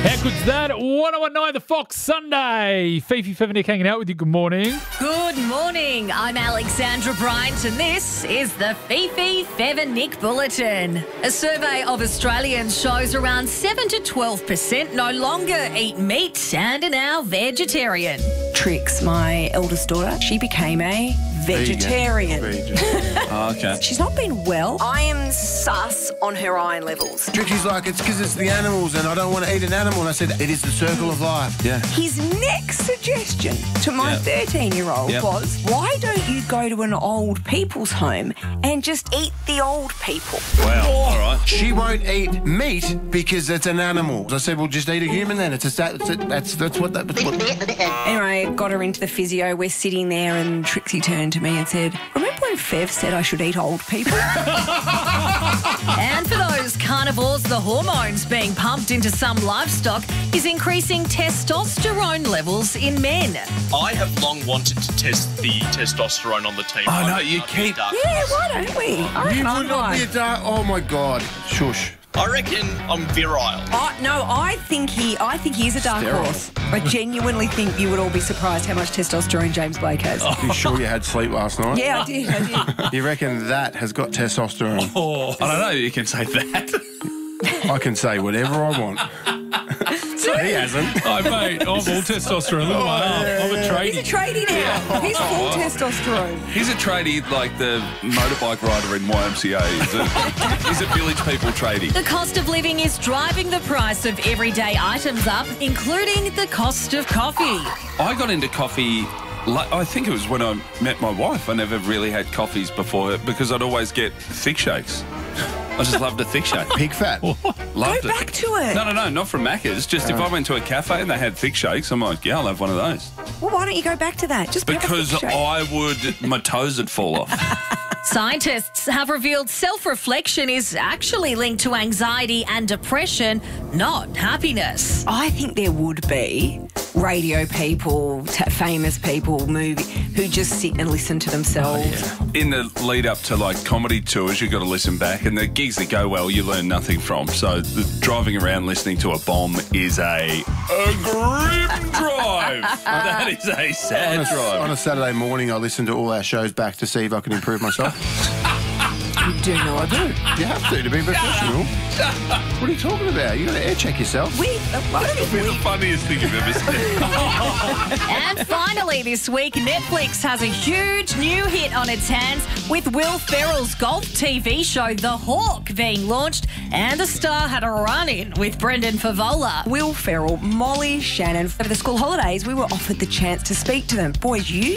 How good's that? 1019 The Fox Sunday. Fifi Fevenik hanging out with you. Good morning. Good morning. I'm Alexandra Bryant and this is the Fifi Fevenik Bulletin. A survey of Australians shows around 7 to 12% no longer eat meat and are now vegetarian. Trix, my eldest daughter, she became a vegetarian. Okay. She's not been well. I am sus on her iron levels. Trixie's like, it's because it's the animals and I don't want to eat an animal. And I said, it is the circle of life. Yeah. His next suggestion to my 13-year-old was, why don't you go to an old people's home and just eat the old people? Wow. All right. She won't eat meat because it's an animal. I said, well, just eat a human then. That's what. Anyway, got her into the physio. We're sitting there and Trixie turned to me and said, remember when Fev said I should eat old people? And for those carnivores, the hormones being pumped into some livestock is increasing testosterone levels in men. I have long wanted to test the testosterone on the team. Oh, no, you keep... Yeah, why don't we? I reckon You I'm would not be a right. dark... Oh, my God. Shush. I reckon I'm virile. No, I think he is a dark Sterile. horse. I genuinely think you would all be surprised how much testosterone James Blake has. You sure you had sleep last night? Yeah, I did. You reckon that has got testosterone? Oh, I don't know, you can say that. I can say whatever I want. He hasn't. Oh, mate, I'm all testosterone. Look at I'm a tradie. He's a tradie now. He's full testosterone. He's a tradie like the motorbike rider in YMCA. He's a village people tradie. The cost of living is driving the price of everyday items up, including the cost of coffee. I got into coffee... I think it was when I met my wife. I never really had coffees before because I'd always get thick shakes. I just loved a thick shake. Pig fat. Loved Go it. back to it. No, not from Macca's. Just if I went to a cafe and they had thick shakes, I'm like, yeah, I'll have one of those. Well, why don't you go back to that? Just have a Because thick shake. my toes would fall off. Scientists have revealed self-reflection is actually linked to anxiety and depression, not happiness. I think there would be radio people, famous people, who just sit and listen to themselves. In the lead up to like comedy tours, you've got to listen back, and the gigs that go well, you learn nothing from. So driving around listening to a bomb is a grim drive. That is a sad On drive. a Saturday morning, I listen to all our shows back to see if I can improve myself. You do know I do. You have to be professional. What are you talking about? You got to air check yourself. That'll be the funniest thing you've ever said. And finally this week, Netflix has a huge new hit on its hands with Will Ferrell's golf TV show The Hawk being launched, and the star had a run-in with Brendan Favola. Will Ferrell, Molly Shannon. Over the school holidays, we were offered the chance to speak to them. Boys, you